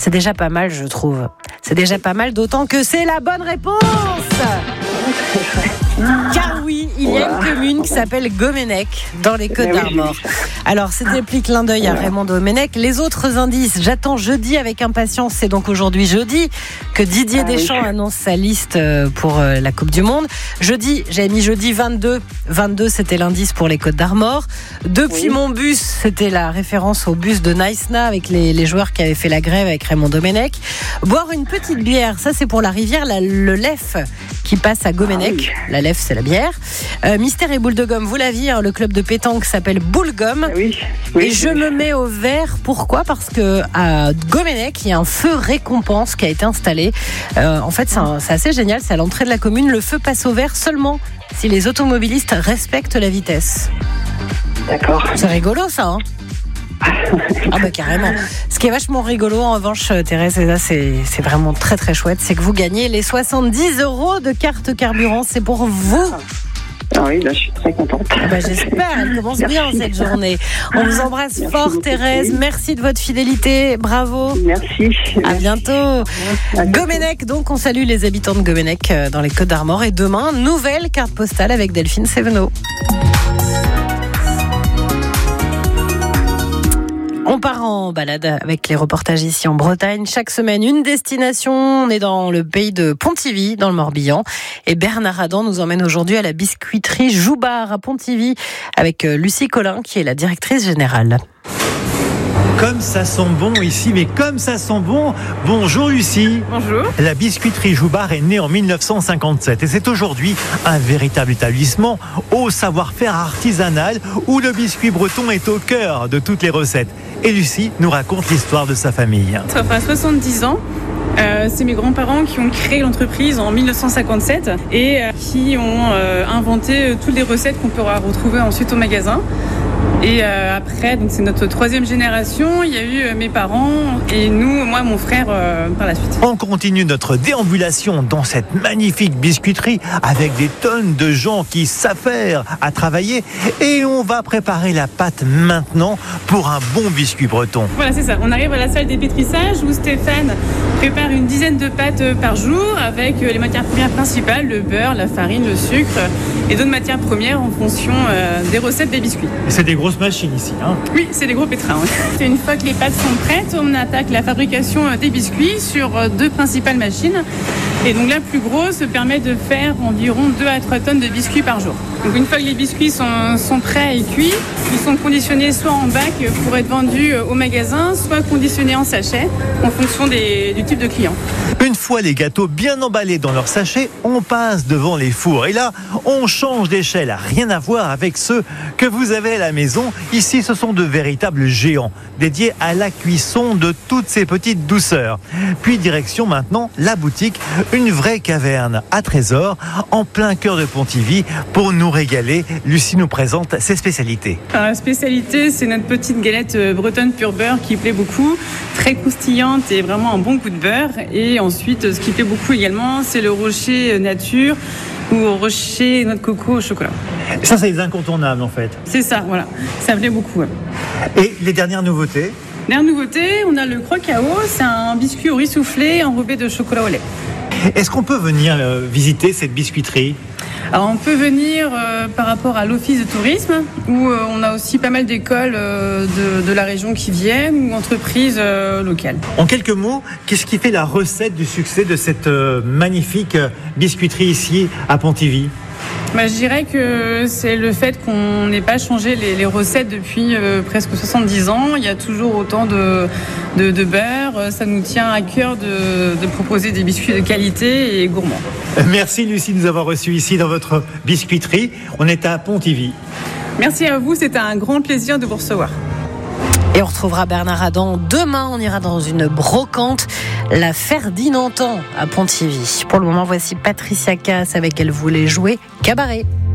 C'est déjà pas mal, je trouve. C'est déjà pas mal, d'autant que c'est la bonne réponse. Car oui, il y a une commune qui s'appelle Goménec, dans les Côtes-d'Armor. Alors, c'était le petit clin d'œil à Raymond Domenech. Les autres indices, j'attends jeudi avec impatience. C'est donc aujourd'hui jeudi que Didier Deschamps annonce sa liste pour la Coupe du Monde. Jeudi, j'avais mis jeudi 22. 22, c'était l'indice pour les Côtes-d'Armor. Depuis mon bus, c'était la référence au bus de Naïsna avec les joueurs qui avaient fait la grève avec Raymond Domenech. Boire une petite bière, ça c'est pour la rivière, le Lef qui passe à Goménec. La Lef, c'est la bière. Mystère et boule de gomme, vous l'aviez, le club de pétanque s'appelle Boule Gomme. Et je me mets au vert. Pourquoi ? Parce que à Goménec, il y a un feu récompense qui a été installé. En fait, c'est assez génial. C'est à l'entrée de la commune. Le feu passe au vert seulement si les automobilistes respectent la vitesse. D'accord. C'est rigolo, ça, hein ? Ah bah carrément. Ce qui est vachement rigolo en revanche, Thérèse, et là c'est vraiment très très chouette, c'est que vous gagnez les 70 € de carte carburant. C'est pour vous. Ah oui, là, je suis très contente. Ah bah, j'espère, elle commence bien cette journée. On vous embrasse fort, beaucoup, Thérèse. Merci de votre fidélité. Bravo. Merci. À bientôt. Goménec, donc on salue les habitants de Goménec dans les Côtes-d'Armor. Et demain, nouvelle carte postale avec Delphine Sévenot. On part en balade avec les reportages ici en Bretagne. Chaque semaine, une destination. On est dans le pays de Pontivy, dans le Morbihan. Et Bernard Adam nous emmène aujourd'hui à la biscuiterie Joubard à Pontivy avec Lucie Collin, qui est la directrice générale. Comme ça sent bon ici, mais comme ça sent bon. Bonjour Lucie. Bonjour. La biscuiterie Joubard est née en 1957 et c'est aujourd'hui un véritable établissement au savoir-faire artisanal où le biscuit breton est au cœur de toutes les recettes. Et Lucie nous raconte l'histoire de sa famille. Ça fait 70 ans. C'est mes grands-parents qui ont créé l'entreprise en 1957 et qui ont inventé toutes les recettes qu'on pourra retrouver ensuite au magasin. Et après, donc c'est notre 3e génération. Il y a eu mes parents et nous, moi, mon frère par la suite. On continue notre déambulation dans cette magnifique biscuiterie avec des tonnes de gens qui s'affairent à travailler et on va préparer la pâte maintenant pour un bon biscuit breton. Voilà, c'est ça. On arrive à la salle d'épitrissage où Stéphane prépare une dizaine de pâtes par jour avec les matières premières principales, le beurre, la farine, le sucre et d'autres matières premières en fonction des recettes des biscuits. Et c'est des grosses machines ici, hein ? Oui, c'est des gros pétrins. Ouais. Une fois que les pâtes sont prêtes, on attaque la fabrication des biscuits sur 2 principales machines. Et donc la plus grosse permet de faire environ 2 à 3 tonnes de biscuits par jour. Donc une fois que les biscuits sont prêts et cuits, ils sont conditionnés soit en bac pour être vendus au magasin, soit conditionnés en sachet en fonction du type de client. Une fois les gâteaux bien emballés dans leur sachet, on passe devant les fours. Et là, on change d'échelle. Rien à voir avec ceux que vous avez à la maison. Ici, ce sont de véritables géants dédiés à la cuisson de toutes ces petites douceurs. Puis direction maintenant la boutique, une vraie caverne à trésors en plein cœur de Pontivy pour nous régaler. Lucie nous présente ses spécialités. Alors, la spécialité, c'est notre petite galette bretonne pur beurre qui plaît beaucoup, très croustillante et vraiment un bon coup de beurre. Et ensuite, ce qui plaît beaucoup également, c'est le rocher nature ou rocher noix de coco au chocolat. Ça, c'est les incontournables en fait. C'est ça, voilà. Ça plaît beaucoup. Ouais. Et les dernières nouveautés ? Dernière nouveauté, on a le croque-ao. C'est un biscuit au riz soufflé enrobé de chocolat au lait. Est-ce qu'on peut venir visiter cette biscuiterie ? Alors on peut venir par rapport à l'office de tourisme où on a aussi pas mal d'écoles de la région qui viennent ou entreprises locales. En quelques mots, qu'est-ce qui fait la recette du succès de cette magnifique biscuiterie ici à Pontivy ? Je dirais que c'est le fait qu'on n'ait pas changé les recettes depuis presque 70 ans. Il y a toujours autant de beurre. Ça nous tient à cœur de proposer des biscuits de qualité et gourmands. Merci Lucie de nous avoir reçus ici dans votre biscuiterie. On est à Pontivy. Merci à vous, c'était un grand plaisir de vous recevoir. Et on retrouvera Bernard Adam demain. On ira dans une brocante, la Ferdinandan à Pontivy. Pour le moment, voici Patricia Cass avec Elle voulait jouer cabaret.